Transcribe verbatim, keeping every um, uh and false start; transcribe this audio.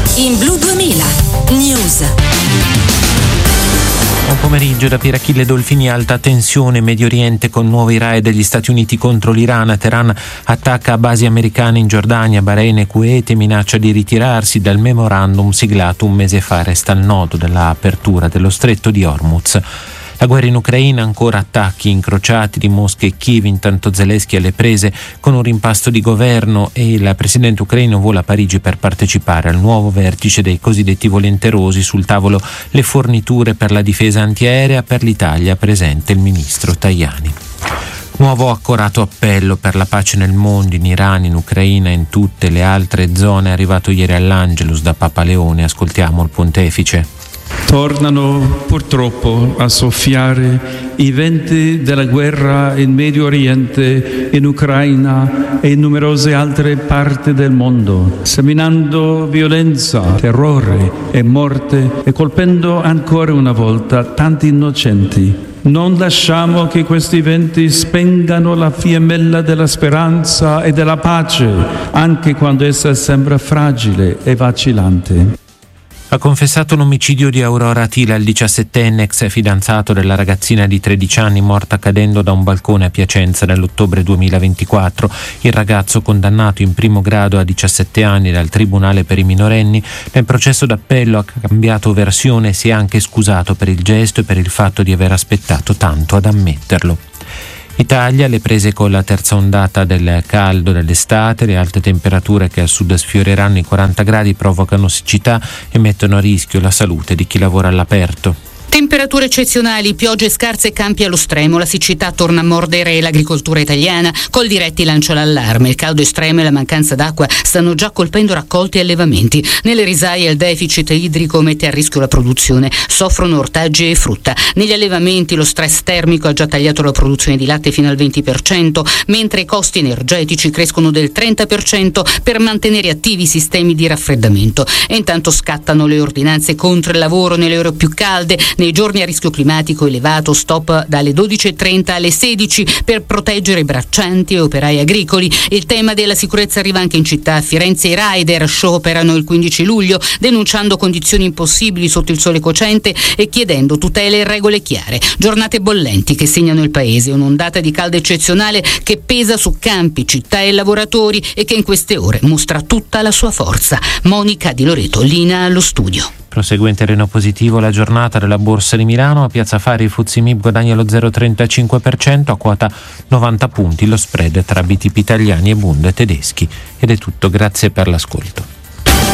in Blu duemila News. Buon pomeriggio da Pier Achille Dolfini. Alta tensione in Medio Oriente con nuovi raid degli Stati Uniti contro l'Iran. Teheran attacca basi americane in Giordania, Bahrain e Kuwait e minaccia di ritirarsi dal memorandum siglato un mese fa. Resta il nodo dell'apertura dello stretto di Hormuz. La guerra in Ucraina, ancora attacchi incrociati di Mosca e Kiev, intanto Zelensky alle prese con un rimpasto di governo e il presidente ucraino vola a Parigi per partecipare al nuovo vertice dei cosiddetti volenterosi. Sul tavolo le forniture per la difesa antiaerea, per l'Italia presente il ministro Tajani. Nuovo accorato appello per la pace nel mondo, in Iran, in Ucraina e in tutte le altre zone, è arrivato ieri all'Angelus da Papa Leone. Ascoltiamo il pontefice. Tornano purtroppo a soffiare i venti della guerra in Medio Oriente, in Ucraina e in numerose altre parti del mondo, seminando violenza, terrore e morte e colpendo ancora una volta tanti innocenti. Non lasciamo che questi venti spengano la fiammella della speranza e della pace, anche quando essa sembra fragile e vacillante. Ha confessato l'omicidio di Aurora Atila, il diciassettenne ex fidanzato della ragazzina di tredici anni morta cadendo da un balcone a Piacenza nell'ottobre duemilaventiquattro. Il ragazzo, condannato in primo grado a diciassette anni dal Tribunale per i minorenni, nel processo d'appello ha cambiato versione e si è anche scusato per il gesto e per il fatto di aver aspettato tanto ad ammetterlo. Italia, le prese con la terza ondata del caldo dell'estate, le alte temperature che al sud sfioreranno i quaranta gradi provocano siccità e mettono a rischio la salute di chi lavora all'aperto. Temperature eccezionali, piogge scarse e campi allo stremo, la siccità torna a mordere l'agricoltura italiana. Coldiretti lancia l'allarme, il caldo estremo e la mancanza d'acqua stanno già colpendo raccolti e allevamenti. Nelle risaie il deficit idrico mette a rischio la produzione, soffrono ortaggi e frutta. Negli allevamenti lo stress termico ha già tagliato la produzione di latte fino al venti per cento, mentre i costi energetici crescono del trenta per cento per mantenere attivi i sistemi di raffreddamento. E intanto scattano le ordinanze contro il lavoro nelle ore più calde. Nei giorni a rischio climatico elevato, stop dalle dodici e trenta alle sedici per proteggere braccianti e operai agricoli. Il tema della sicurezza arriva anche in città. A Firenze i rider scioperano il quindici luglio, denunciando condizioni impossibili sotto il sole cocente e chiedendo tutele e regole chiare. Giornate bollenti che segnano il paese, un'ondata di caldo eccezionale che pesa su campi, città e lavoratori e che in queste ore mostra tutta la sua forza. Monica Di Loreto, Lina allo studio. Proseguente reno positivo la giornata della Borsa di Milano. A Piazza Fari il Fuzzi M I B guadagna lo zero virgola trentacinque per cento a quota novanta punti, lo spread tra B T P italiani e Bund tedeschi. Ed è tutto, grazie per l'ascolto.